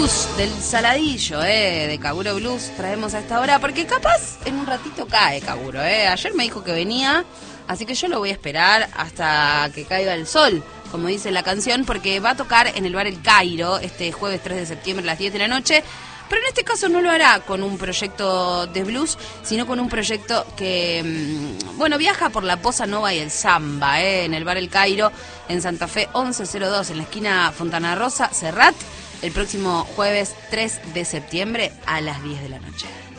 blues del Saladillo, de Kaburo Blues traemos a esta hora, porque capaz en un ratito cae Kaburo, Ayer me dijo que venía, así que yo lo voy a esperar hasta que caiga el sol, como dice la canción, porque va a tocar en el bar El Cairo este jueves 3 de septiembre a las 10 de la noche. Pero en este caso no lo hará con un proyecto de blues, sino con un proyecto que, viaja por la bossa nova y el samba, en el bar El Cairo, en Santa Fe 1102, en la esquina Fontana Rosa, Serrat, el próximo jueves 3 de septiembre a las 10 de la noche.